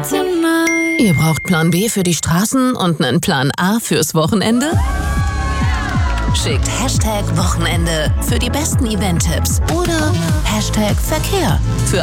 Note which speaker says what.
Speaker 1: tonight.
Speaker 2: Ihr braucht Plan B für die Straßen und einen Plan A fürs Wochenende? Schickt #Wochenende für die besten Event-Tipps oder #Verkehr für